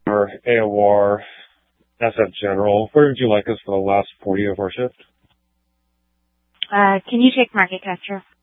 or AOR, SF General. Where would you like us for the last 40 of our shift? Can you take market capture?